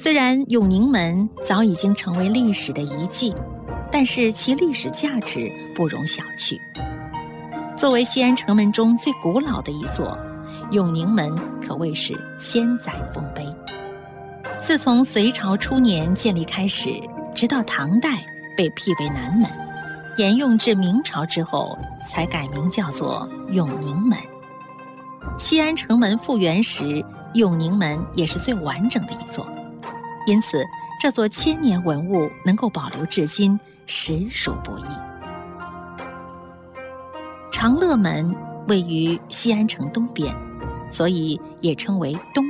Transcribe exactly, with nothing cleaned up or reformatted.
虽然永宁门早已经成为历史的遗迹，但是其历史价值不容小觑。作为西安城门中最古老的一座，永宁门可谓是千载丰碑。自从隋朝初年建立开始，直到唐代被辟为南门，沿用至明朝之后才改名叫做永宁门。西安城门复原时，永宁门也是最完整的一座，因此这座千年文物能够保留至今，实属不易。长乐门位于西安城东边，所以也称为东